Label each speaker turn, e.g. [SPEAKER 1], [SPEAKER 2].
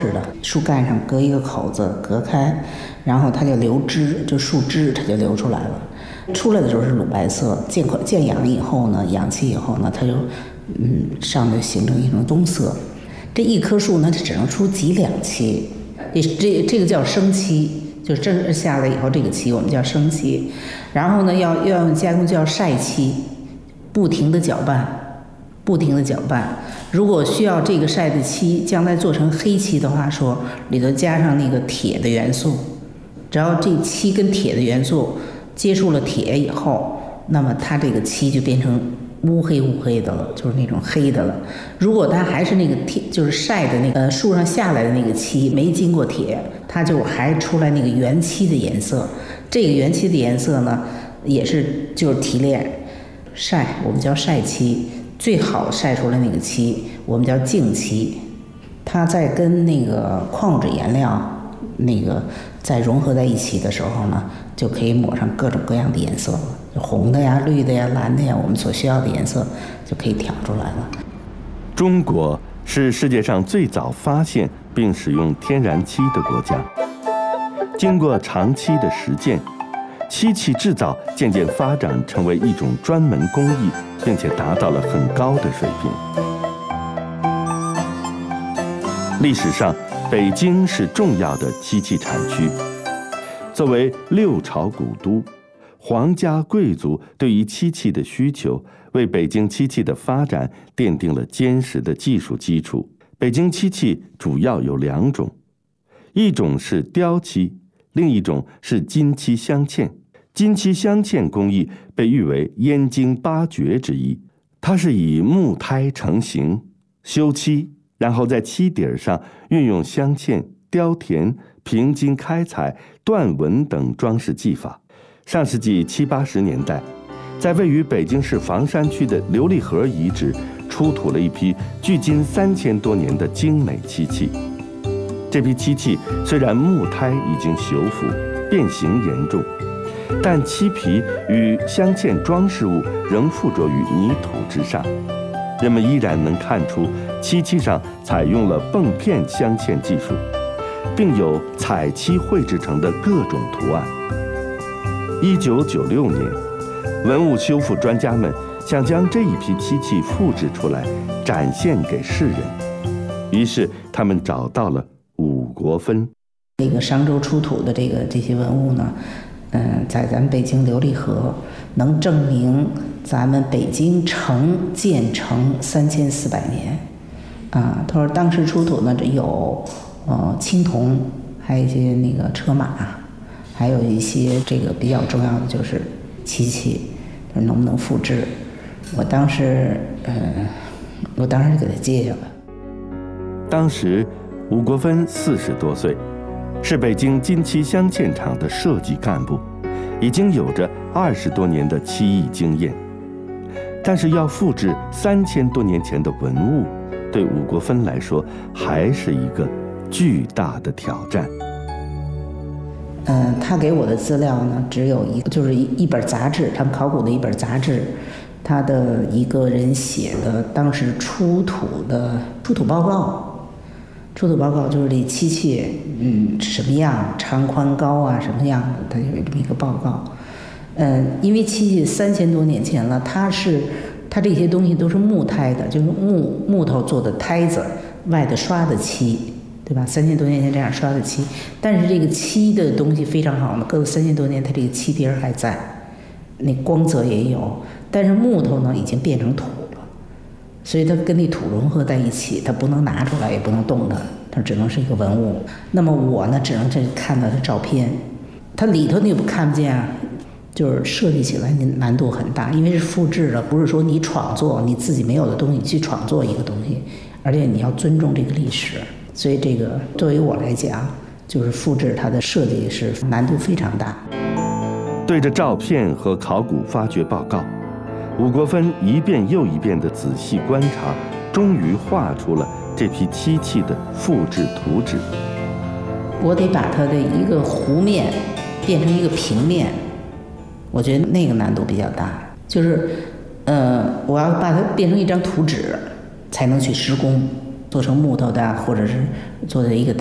[SPEAKER 1] 是的，树干上隔一个口子隔开，然后它就流汁，就树汁它就流出来了。出来的时候是乳白色，见氧以后呢，氧气以后呢，它就上面形成一种棕色。这一棵树呢，它只能出几两期，这个叫生期，就正下来以后这个期我们叫生期。然后呢，要用加工叫晒期，不停的搅拌。如果需要这个晒的漆将来做成黑漆的话，说里头加上那个铁的元素，只要这漆跟铁的元素接触了铁以后，那么它这个漆就变成乌黑的了，就是那种黑的了。如果它还是那个铁，就是晒的那个树上下来的那个漆没经过铁，它就还出来那个原漆的颜色。这个原漆的颜色呢，也是就是提炼晒，我们叫晒漆。最好晒出来那个漆我们叫净漆，它在跟那个矿质颜料那个再融合在一起的时候呢，就可以抹上各种各样的颜色了，红的呀、绿的呀、蓝的呀，我们所需要的颜色就可以调出来了。
[SPEAKER 2] 中国是世界上最早发现并使用天然漆的国家，经过长期的实践，漆器制造渐渐发展成为一种专门工艺，并且达到了很高的水平。历史上，北京是重要的漆器产区。作为六朝古都，皇家贵族对于漆器的需求，为北京漆器的发展奠定了坚实的技术基础。北京漆器主要有两种，一种是雕漆，另一种是金漆镶嵌。金漆镶嵌工艺被誉为燕京八绝之一，它是以木胎成型、修漆，然后在漆底上运用镶嵌、雕填、平金开采、断纹等装饰技法。上世纪70、80年代，在位于北京市房山区的琉璃河遗址出土了一批距今3000多年的精美漆器。这批漆器虽然木胎已经朽腐、变形严重，但漆皮与镶嵌装饰物仍附着于泥土之上，人们依然能看出漆器上采用了泵片镶嵌技术，并有彩漆绘制成的各种图案。1996年，文物修复专家们想将这一批漆器复制出来，展现给世人，于是他们找到了伍国芬。
[SPEAKER 1] 这个商周出土的这些文物呢，在咱们北京琉璃河能证明咱们北京建成3400年，他说当时出土呢，这有青铜，还有一些那个车马，还有一些这个比较重要的就是漆器，能不能复制？我当时就给他接下了。
[SPEAKER 2] 当时伍国芬40多岁，是北京金漆镶嵌厂的设计干部，已经有着20多年的漆艺经验。但是要复制3000多年前的文物，对伍国芬来说还是一个巨大的挑战。
[SPEAKER 1] 他给我的资料呢，只有就是一本杂志，他们考古的一本杂志，他的一个人写的当时出土报告。出土报告就是这漆器，什么样，长宽高啊，什么样的，它有这么一个报告。因为漆器3000多年前了，它这些东西都是木胎的，就是木头做的胎子，外的刷的漆，对吧？3000多年前这样刷的漆，但是这个漆的东西非常好呢，搁了3000多年，它这个漆底儿还在，那光泽也有，但是木头呢已经变成土了，所以它跟那土融合在一起，它不能拿出来，也不能动它，它只能是一个文物。那么我呢，只能看到它照片，它里头你不看不见啊。就是设计起来难度很大，因为是复制的，不是说你创作你自己没有的东西去创作一个东西，而且你要尊重这个历史，所以这个对于我来讲，就是复制它的设计是难度非常大。
[SPEAKER 2] 对着照片和考古发掘报告，伍国芬一遍又一遍地仔细观察，终于画出了这批漆器的复制图纸。
[SPEAKER 1] 我得把它的一个弧面变成一个平面。我觉得那个难度比较大，就是，我要把它变成一张图纸，才能去施工。 做成木头的，或者是做的一个